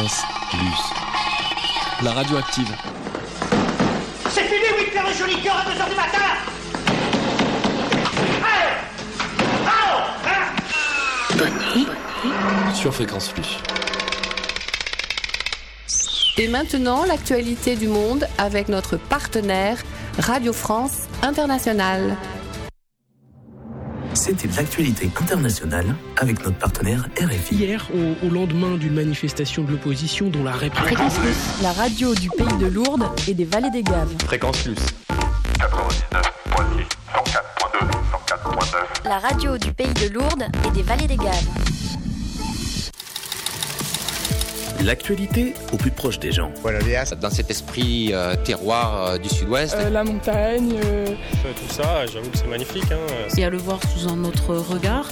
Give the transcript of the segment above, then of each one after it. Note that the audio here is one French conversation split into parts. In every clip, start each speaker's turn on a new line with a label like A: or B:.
A: Plus. La radio active.
B: C'est fini, Whitler et Joli Cœur à 2h du matin.
C: Bonne nuit.
A: Sur Fréquence Plus.
D: Et maintenant, l'actualité du monde avec notre partenaire Radio France Internationale.
E: C'était l'actualité internationale avec notre partenaire RFI.
F: Hier, au lendemain d'une manifestation de l'opposition dont la réponse...
G: Fréquence Plus, la radio du pays de Lourdes et des vallées des Gaves.
A: Fréquence Plus.
H: 99.6, 104.2, 104.9.
G: La radio du pays de Lourdes et des vallées des Gaves.
E: L'actualité au plus proche des gens.
I: Dans cet esprit terroir du sud-ouest.
J: La montagne.
K: Tout ça, j'avoue que c'est magnifique.
L: Et à le voir sous un autre regard.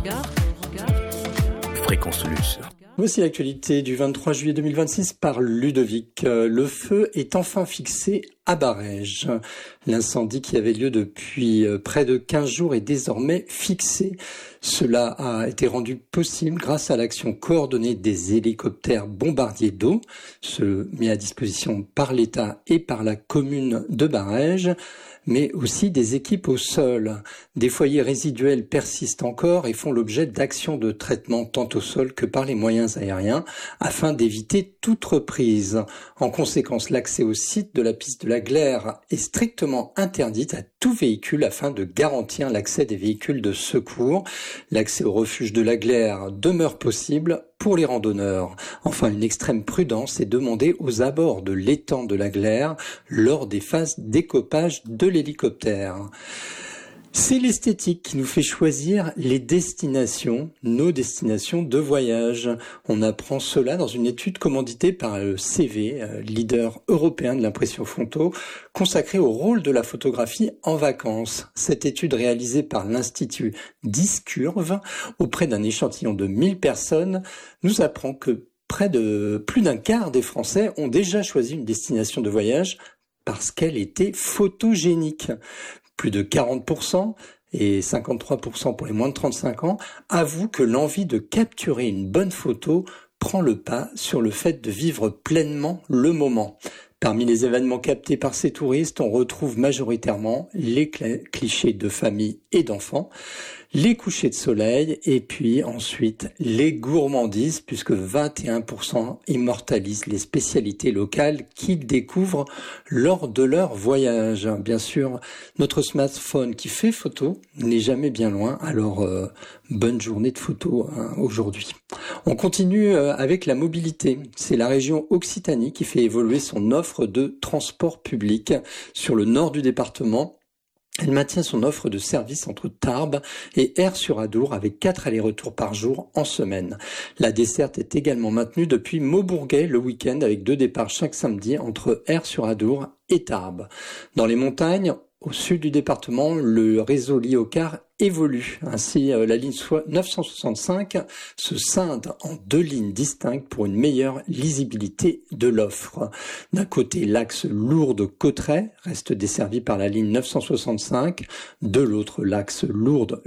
E: Fréquence Plus.
M: Voici l'actualité du 23 juillet 2026 par Ludovic. Le feu est enfin fixé à Barèges. L'incendie qui avait lieu depuis près de 15 jours est désormais fixé. Cela a été rendu possible grâce à l'action coordonnée des hélicoptères bombardiers d'eau, mis à disposition par l'État et par la commune de Barèges, mais aussi des équipes au sol. Des foyers résiduels persistent encore et font l'objet d'actions de traitement tant au sol que par les moyens aériens afin d'éviter toute reprise. En conséquence, l'accès au site de la piste de la Glaire est strictement interdit à tout véhicule afin de garantir l'accès des véhicules de secours. L'accès au refuge de la Glaire demeure possible pour les randonneurs. Enfin, une extrême prudence est demandée aux abords de l'étang de la Glaire lors des phases d'écopage de l'hélicoptère. C'est l'esthétique qui nous fait choisir les destinations, nos destinations de voyage. On apprend cela dans une étude commanditée par le CV, leader européen de l'impression photo, consacrée au rôle de la photographie en vacances. Cette étude réalisée par l'Institut Discurve auprès d'un échantillon de 1000 personnes nous apprend que plus d'un quart des Français ont déjà choisi une destination de voyage parce qu'elle était photogénique. Plus de 40% et 53% pour les moins de 35 ans avouent que l'envie de capturer une bonne photo prend le pas sur le fait de vivre pleinement le moment. Parmi les événements captés par ces touristes, on retrouve majoritairement les clichés de famille et d'enfants, les couchers de soleil et puis ensuite les gourmandises puisque 21% immortalisent les spécialités locales qu'ils découvrent lors de leur voyage. Bien sûr, notre smartphone qui fait photo n'est jamais bien loin, alors bonne journée de photo aujourd'hui. On continue avec la mobilité. C'est la région Occitanie qui fait évoluer son offre de transport public sur le nord du département. Elle maintient son offre de service entre Tarbes et Aire-sur-Adour avec 4 allers-retours par jour en semaine. La desserte est également maintenue depuis Maubourguet le week-end avec 2 départs chaque samedi entre Aire-sur-Adour et Tarbes. Dans les montagnes, au sud du département, le réseau Lyocars évolue. Ainsi, la ligne 965 se scinde en 2 lignes distinctes pour une meilleure lisibilité de l'offre. D'un côté, l'axe Lourdes-Cauterets reste desservi par la ligne 965. De l'autre, l'axe Lourdes